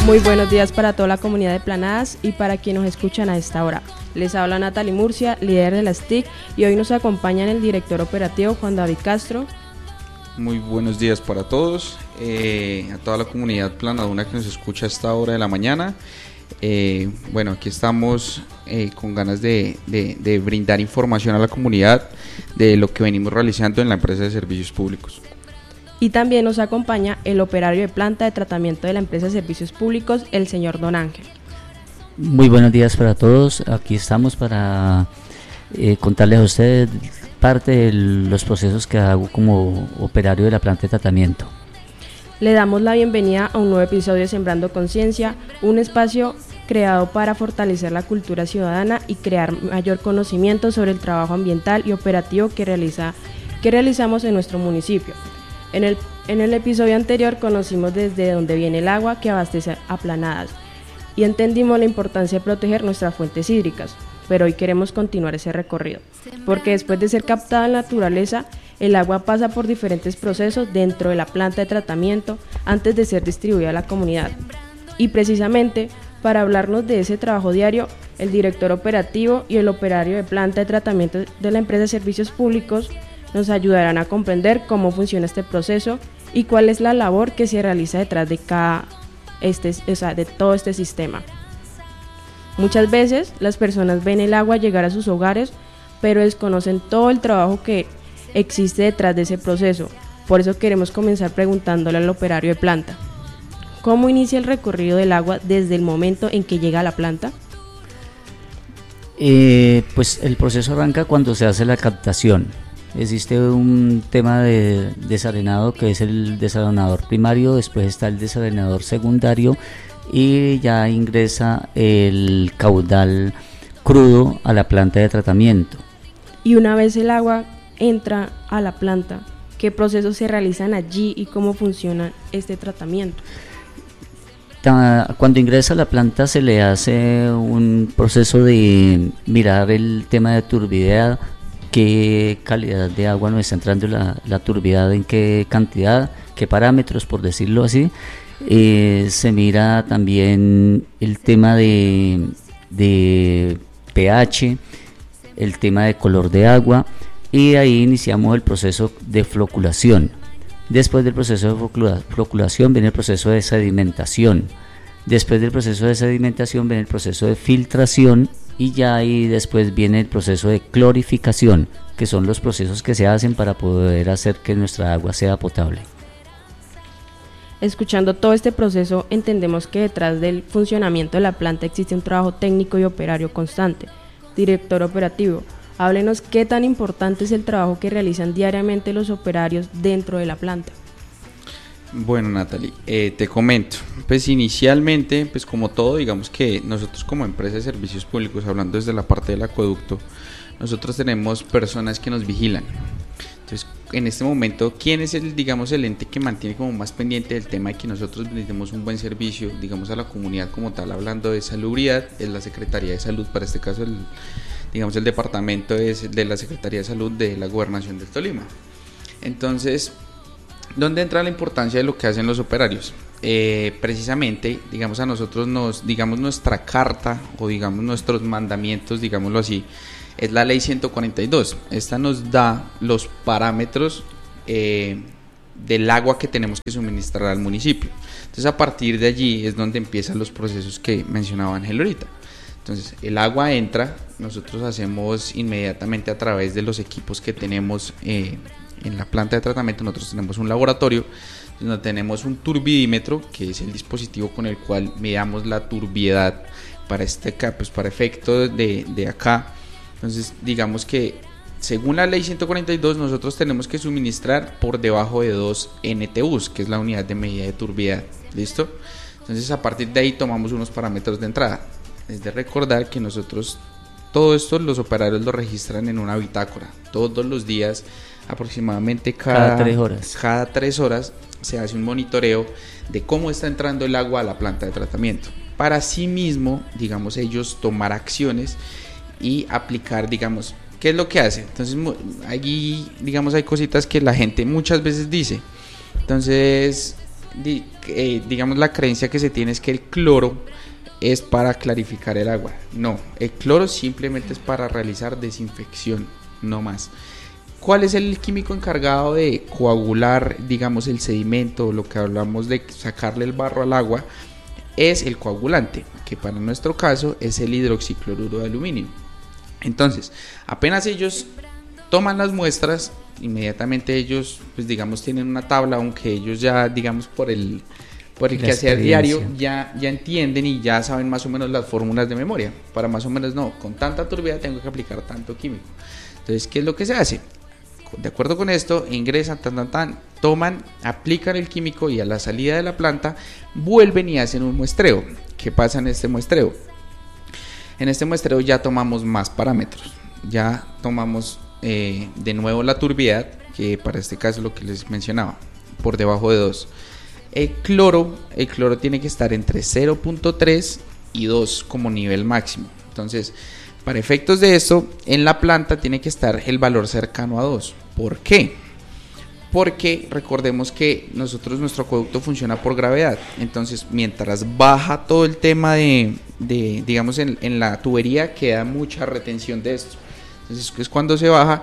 Muy buenos días para toda la comunidad de Planadas y para quienes nos escuchan a esta hora. Les habla Natalie Murcia, líder de las TIC, y hoy nos acompañan el director operativo Juan David Castro. Muy buenos días para todos, a toda la comunidad planaduna que nos escucha a esta hora de la mañana. Bueno, aquí estamos con ganas de brindar información a la comunidad de lo que venimos realizando en la empresa de servicios públicos. Y también nos acompaña el operario de planta de tratamiento de la empresa de servicios públicos, el señor Don Ángel. Muy buenos días para todos, aquí estamos para contarles a ustedes parte de los procesos que hago como operario de la planta de tratamiento. Le damos la bienvenida a un nuevo episodio de Sembrando Conciencia, un espacio creado para fortalecer la cultura ciudadana y crear mayor conocimiento sobre el trabajo ambiental y operativo que realizamos en nuestro municipio. En el episodio anterior conocimos desde dónde viene el agua que abastece a Planadas y entendimos la importancia de proteger nuestras fuentes hídricas, pero hoy queremos continuar ese recorrido, porque después de ser captada en la naturaleza, el agua pasa por diferentes procesos dentro de la planta de tratamiento antes de ser distribuida a la comunidad. Y precisamente, para hablarnos de ese trabajo diario, el director operativo y el operario de planta de tratamiento de la empresa de servicios públicos nos ayudarán a comprender cómo funciona este proceso y cuál es la labor que se realiza detrás de de todo este sistema. Muchas veces las personas ven el agua llegar a sus hogares, pero desconocen todo el trabajo que existe detrás de ese proceso. Por eso queremos comenzar preguntándole al operario de planta: ¿cómo inicia el recorrido del agua desde el momento en que llega a la planta? Pues el proceso arranca cuando se hace la captación. Existe un tema de desarenado que es el desarenador primario, después está el desarenador secundario y ya ingresa el caudal crudo a la planta de tratamiento. Y una vez el agua entra a la planta, ¿qué procesos se realizan allí y cómo funciona este tratamiento? Cuando ingresa a la planta se le hace un proceso de mirar el tema de turbidez, qué calidad de agua nos está entrando la turbidez, en qué cantidad, qué parámetros, por decirlo así. Se mira también el tema de pH, el tema de color de agua, y ahí iniciamos el proceso de floculación. Después del proceso de floculación viene el proceso de sedimentación. Después del proceso de sedimentación viene el proceso de filtración y ya ahí después viene el proceso de clorificación, que son los procesos que se hacen para poder hacer que nuestra agua sea potable. Escuchando todo este proceso, entendemos que detrás del funcionamiento de la planta existe un trabajo técnico y operario constante. Director operativo, háblenos qué tan importante es el trabajo que realizan diariamente los operarios dentro de la planta. Bueno, Natalie, te comento, pues inicialmente, pues como todo, digamos que nosotros como empresa de servicios públicos, hablando desde la parte del acueducto, nosotros tenemos personas que nos vigilan. Entonces, en este momento, ¿quién es el ente que mantiene como más pendiente del tema de que nosotros brindemos un buen servicio, digamos, a la comunidad como tal? Hablando de salubridad, es la Secretaría de Salud, para este caso, el departamento es de la Secretaría de Salud de la Gobernación del Tolima. Entonces, ¿dónde entra la importancia de lo que hacen los operarios? Precisamente, digamos, a nosotros nuestra carta o digamos nuestros mandamientos, digámoslo así, es la ley 142. Esta nos da los parámetros del agua que tenemos que suministrar al municipio. Entonces, a partir de allí es donde empiezan los procesos que mencionaba Ángel ahorita. Entonces, el agua entra, nosotros hacemos inmediatamente a través de los equipos que tenemos en la planta de tratamiento. Nosotros tenemos un laboratorio donde tenemos un turbidímetro, que es el dispositivo con el cual medamos la turbiedad para para efecto de acá. Entonces, digamos que según la ley 142 nosotros tenemos que suministrar por debajo de 2 NTUs, que es la unidad de medida de turbiedad. ¿Listo? Entonces, a partir de ahí tomamos unos parámetros de entrada. Es de recordar que nosotros todo esto los operarios lo registran en una bitácora todos los días, aproximadamente cada 3 horas. Cada 3 horas se hace un monitoreo de cómo está entrando el agua a la planta de tratamiento, para sí mismo, digamos, ellos tomar acciones y aplicar, digamos, ¿qué es lo que hace? Entonces, allí, digamos, hay cositas que la gente muchas veces dice. Entonces, digamos, la creencia que se tiene es que el cloro es para clarificar el agua. No, el cloro simplemente es para realizar desinfección, no más. ¿Cuál es el químico encargado de coagular, digamos, el sedimento, lo que hablamos de sacarle el barro al agua? Es el coagulante, que para nuestro caso es el hidroxicloruro de aluminio. Entonces, apenas ellos toman las muestras, inmediatamente ellos, pues digamos, tienen una tabla, aunque ellos ya, digamos, por el quehacer diario, ya entienden y ya saben más o menos las fórmulas de memoria. Para más o menos, no, con tanta turbidez tengo que aplicar tanto químico. Entonces, ¿qué es lo que se hace? De acuerdo con esto, ingresan, toman, aplican el químico y a la salida de la planta vuelven y hacen un muestreo. ¿Qué pasa en este muestreo? En este muestreo ya tomamos más parámetros, ya tomamos de nuevo la turbidez, que para este caso es lo que les mencionaba, por debajo de 2. El cloro tiene que estar entre 0.3 y 2 como nivel máximo. Entonces, para efectos de esto, en la planta tiene que estar el valor cercano a 2. ¿Por qué? Porque recordemos que nuestro acueducto funciona por gravedad. Entonces, mientras baja todo el tema de digamos, en la tubería queda mucha retención de esto. Entonces, es cuando se baja.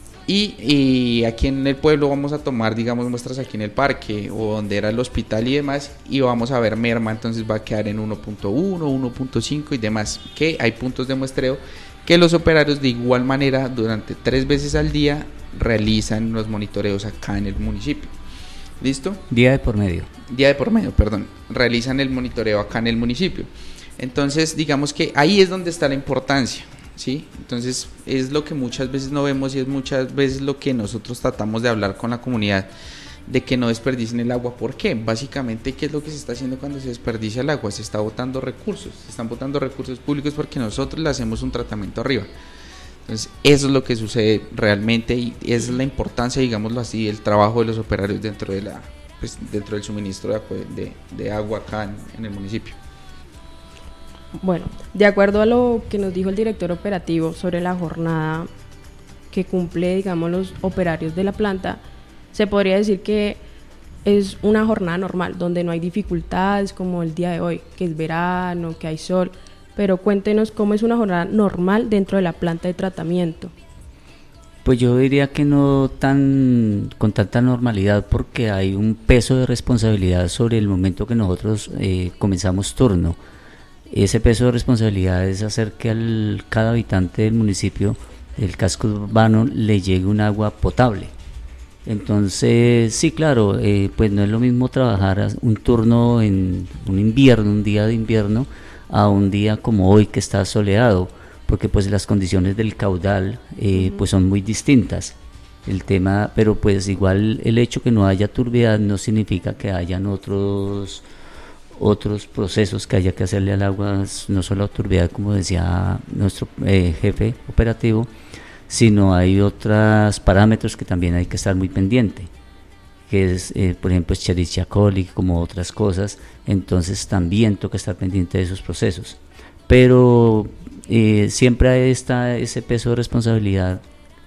Y aquí en el pueblo vamos a tomar, digamos, muestras aquí en el parque o donde era el hospital y demás, y vamos a ver merma, entonces va a quedar en 1.1, 1.5 y demás, que hay puntos de muestreo que los operarios de igual manera durante 3 veces al día realizan los monitoreos acá en el municipio. ¿Listo? Día de por medio, realizan el monitoreo acá en el municipio. Entonces, digamos que ahí es donde está la importancia. ¿Sí? Entonces es lo que muchas veces no vemos y es muchas veces lo que nosotros tratamos de hablar con la comunidad, de que no desperdicien el agua. ¿Por qué? Básicamente, ¿qué es lo que se está haciendo cuando se desperdicia el agua? Se están botando recursos públicos porque nosotros le hacemos un tratamiento arriba. Entonces eso es lo que sucede realmente y esa es la importancia, digámoslo así, del trabajo de los operarios dentro del suministro de agua acá en el municipio. Bueno, de acuerdo a lo que nos dijo el director operativo sobre la jornada que cumple, digamos, los operarios de la planta, se podría decir que es una jornada normal, donde no hay dificultades como el día de hoy, que es verano, que hay sol, pero cuéntenos cómo es una jornada normal dentro de la planta de tratamiento. Pues yo diría que no con tanta normalidad, porque hay un peso de responsabilidad sobre el momento que nosotros comenzamos turno. Ese peso de responsabilidad es hacer que cada habitante del municipio, del casco urbano, le llegue un agua potable. Entonces, sí, claro, pues no es lo mismo trabajar un turno en un día de invierno, a un día como hoy que está soleado, porque pues las condiciones del caudal pues son muy distintas. El tema, pero pues igual el hecho que no haya turbidez no significa que hayan otros procesos que haya que hacerle al agua, no solo turbidez, como decía nuestro jefe operativo, sino hay otros parámetros que también hay que estar muy pendiente, que es, por ejemplo, Escherichia coli, como otras cosas. Entonces también toca estar pendiente de esos procesos, pero siempre está ese peso de responsabilidad.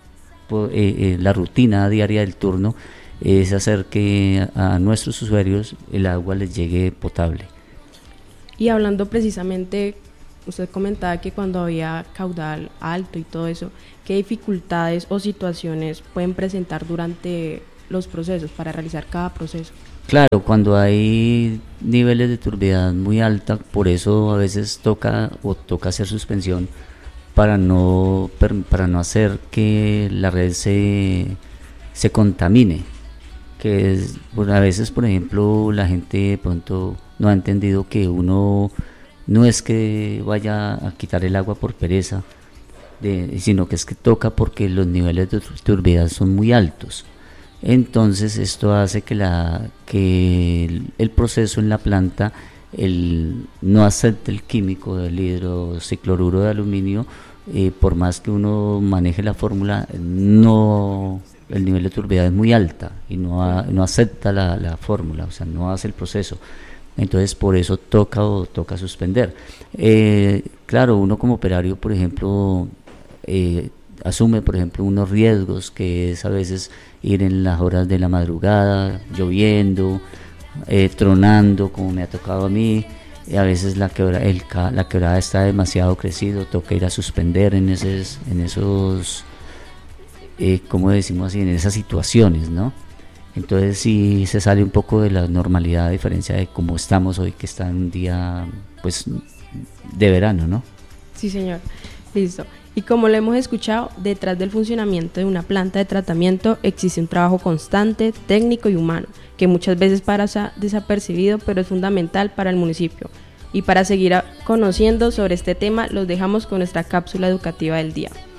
La rutina diaria del turno es hacer que a nuestros usuarios el agua les llegue potable. Y hablando precisamente, usted comentaba que cuando había caudal alto y todo eso, ¿qué dificultades o situaciones pueden presentar durante los procesos para realizar cada proceso? Claro, cuando hay niveles de turbidez muy alta, por eso a veces toca hacer suspensión para no hacer que la red se contamine. Que es, a veces, por ejemplo, la gente de pronto no ha entendido que uno no es que vaya a quitar el agua por pereza, sino que es que toca porque los niveles de turbidez son muy altos. Entonces esto hace que el proceso en la planta no acepte el químico del hidroxicloruro de aluminio, por más que uno maneje la fórmula, el nivel de turbidez es muy alta y no acepta la fórmula, o sea, no hace el proceso. Entonces por eso toca suspender. Claro, uno como operario, por ejemplo, asume, por ejemplo, unos riesgos, que es a veces ir en las horas de la madrugada, lloviendo, tronando como me ha tocado a mí, a veces la quebrada está demasiado crecido, toca ir a suspender en esos como decimos así, en esas situaciones, ¿no? Entonces sí se sale un poco de la normalidad, a diferencia de cómo estamos hoy, que está en un día pues de verano, ¿no? Sí, señor. Listo. Y como lo hemos escuchado, detrás del funcionamiento de una planta de tratamiento existe un trabajo constante, técnico y humano, que muchas veces pasa desapercibido, pero es fundamental para el municipio. Y para seguir conociendo sobre este tema, los dejamos con nuestra cápsula educativa del día.